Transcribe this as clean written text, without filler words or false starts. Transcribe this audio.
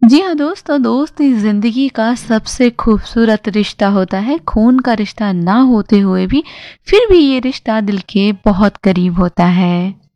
जी हाँ दोस्तों, दोस्ती जिंदगी का सबसे खूबसूरत रिश्ता होता है। खून का रिश्ता ना होते हुए भी फिर भी ये रिश्ता दिल के बहुत करीब होता है।